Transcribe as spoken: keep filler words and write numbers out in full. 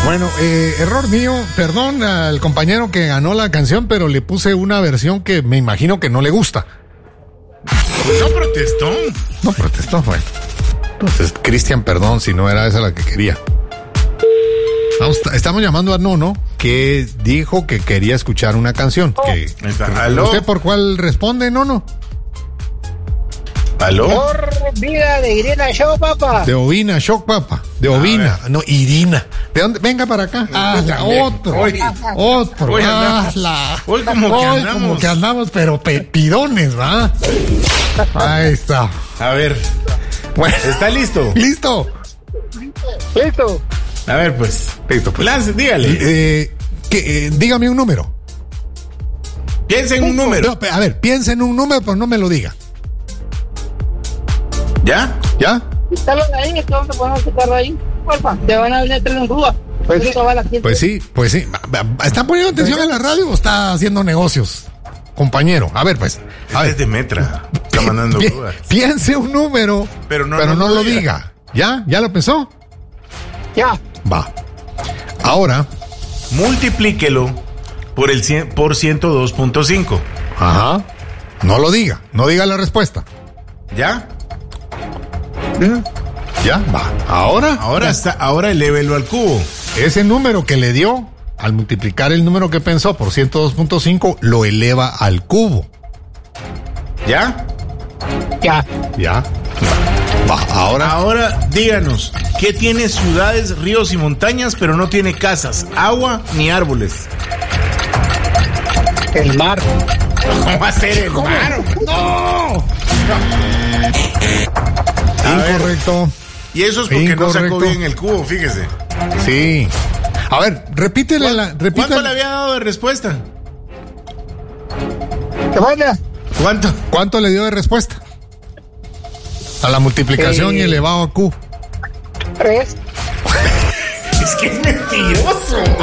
Bueno, eh, error mío, perdón al compañero que ganó la canción, pero le puse una versión que me imagino que no le gusta. Pues no protestó. No protestó, bueno. Entonces, Cristian, perdón si no era esa la que quería. Vamos, estamos llamando a Nono, que dijo que quería escuchar una canción. Que, ¿Aló? ¿Usted por cuál responde, Nono? ¿Aló? Por vida de Irina Show, papá. De Ovina, Shock, papá. De Ovina, no, Irina. ¿De dónde? Venga para acá. Ah, la, otro. Hoy, otro. hoy ah, andamos. la, Hoy como que hoy andamos. como que andamos, pero pepidones, ¿va? Ahí está. A ver, Bueno, ¿está listo? ¿listo? Listo. A ver, pues. Listo, pues. Lance, dígale. Eh, que, eh, dígame un número. Piensa en un número. No, a ver, piensa en un número, pero no me lo diga. ¿Ya? ¿Ya? Quítalo de ahí, entonces podemos quitarlo ahí. Porfa, te van a venir tres en grúa. Pues, Eso va a la gente. pues sí, pues sí. ¿Están poniendo atención en la radio o está haciendo negocios, compañero? A ver, pues. A Este ver. es de Metra. Está mandando Pi- grúas. Piense un número, Pero no, pero no no lo lo diga. diga. ¿Ya? ¿Ya lo pensó? Ya. Va. Ahora, Multiplíquelo por el cien, por ciento dos punto cinco. ajá. No lo diga. No diga la respuesta. ¿Ya? ¿Ya? Va. Ahora, Ahora está, ahora elévelo al cubo. ese número que le dio, al multiplicar el número que pensó por ciento dos punto cinco, lo eleva al cubo. ¿Ya? Ya. ¿Ya? Va. Ahora, Ahora díganos, ¿qué tiene ciudades, ríos y montañas, pero no tiene casas, agua ni árboles? El mar. ¿Cómo va a ser el mar? ¡no! A ver. Incorrecto. Y eso es porque no sacó Incorrecto. bien el cubo, fíjese. Sí. A ver, repítele la. ¿Cuánto Repítele. le había dado de respuesta? ¿Qué pasa? ¿Cuánto? ¿Cuánto le dio de respuesta? A la multiplicación Eh. y elevado a Q. Tres. Es que es mentiroso.